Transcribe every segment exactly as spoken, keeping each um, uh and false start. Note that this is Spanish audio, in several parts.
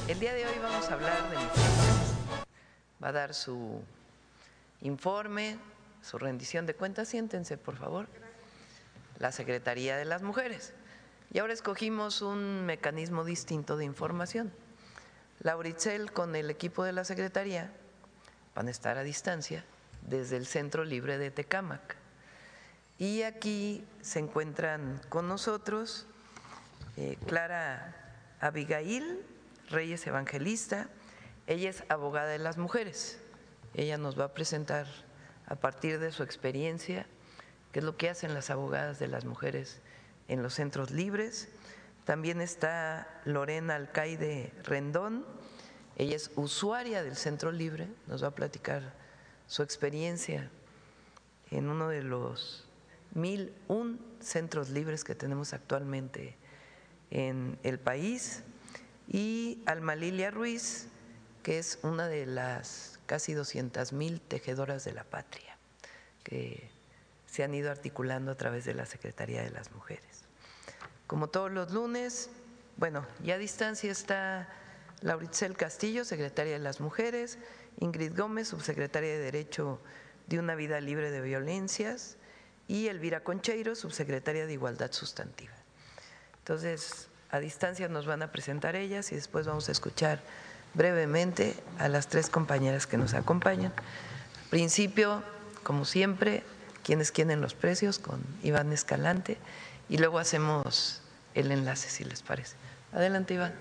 El día de hoy vamos a hablar de mujeres. Va a dar su informe, su rendición de cuentas. Siéntense, por favor. La Secretaría de las Mujeres. Y ahora escogimos un mecanismo distinto de información. Laura Itzel con el equipo de la Secretaría van a estar a distancia desde el Centro Libre de Tecámac. Y aquí se encuentran con nosotros eh, Clara Abigail Reyes Evangelista. Ella es abogada de las mujeres. Ella nos va a presentar a partir de su experiencia qué es lo que hacen las abogadas de las mujeres en los centros libres. También está Lorena Alcaide Rendón. Ella es usuaria del Centro Libre, nos va a platicar su experiencia en uno de los mil un centros libres que tenemos actualmente en el país. Y Alma Lilia Ruiz, que es una de las casi doscientas mil tejedoras de la patria que se han ido articulando a través de la Secretaría de las Mujeres. Como todos los lunes, bueno, ya a distancia está Laura Itzel Castillo, secretaria de las Mujeres, Ingrid Gómez, subsecretaria de Derecho de una Vida Libre de Violencias, y Elvira Concheiro, subsecretaria de Igualdad Sustantiva. Entonces, a distancia nos van a presentar ellas y después vamos a escuchar brevemente a las tres compañeras que nos acompañan. Al principio, como siempre, quienes quieren los precios con Iván Escalante, y luego hacemos el enlace, si les parece. Adelante, Iván.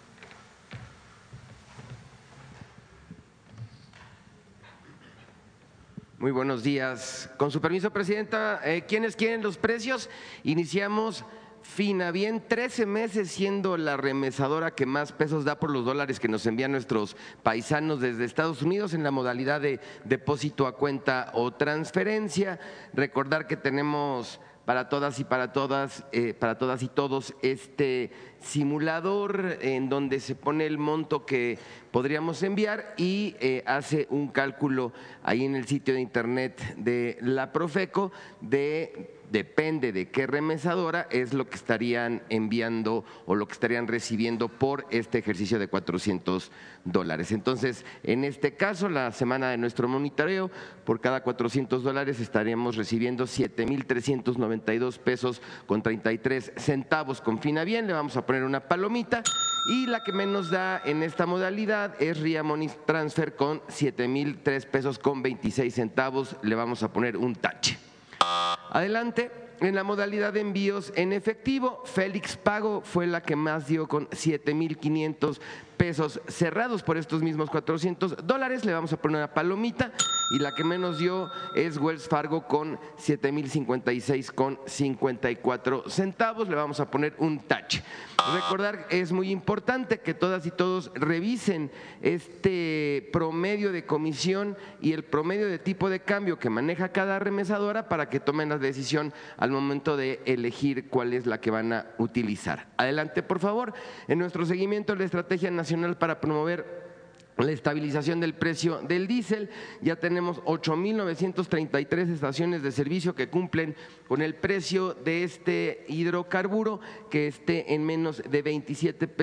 Muy buenos días. Con su permiso, Presidenta, eh, ¿quiénes quieren los precios? Iniciamos Finavien, trece meses siendo la remesadora que más pesos da por los dólares que nos envían nuestros paisanos desde Estados Unidos en la modalidad de depósito a cuenta o transferencia. Recordar que tenemos para todas y para todas, eh, para todas y todos este simulador en donde se pone el monto que podríamos enviar y eh, hace un cálculo ahí en el sitio de internet de la Profeco de depende de qué remesadora es lo que estarían enviando o lo que estarían recibiendo por este ejercicio de cuatrocientos dólares. Entonces, en este caso, la semana de nuestro monitoreo, por cada cuatrocientos dólares estaríamos recibiendo siete mil trescientos noventa y dos pesos con treinta y tres centavos con Finavien. Le vamos a poner una palomita. Y la que menos da en esta modalidad es Ria Money Transfer con siete mil tres pesos con veintiséis centavos. Le vamos a poner un tache. Adelante, en la modalidad de envíos en efectivo, Félix Pago fue la que más dio con siete mil quinientos pesos cerrados por estos mismos cuatrocientos dólares. Le vamos a poner una palomita. Y la que menos dio es Wells Fargo con siete mil cincuenta y seis con cincuenta y cuatro centavos. Le vamos a poner un touch. Recordar, es muy importante que todas y todos revisen este promedio de comisión y el promedio de tipo de cambio que maneja cada remesadora para que tomen la decisión al momento de elegir cuál es la que van a utilizar. Adelante, por favor. En nuestro seguimiento de la Estrategia Nacional para promover la estabilización del precio del diésel, ya tenemos ocho mil novecientas treinta y tres estaciones de servicio que cumplen con el precio de este hidrocarburo, que esté en menos de veintisiete pesos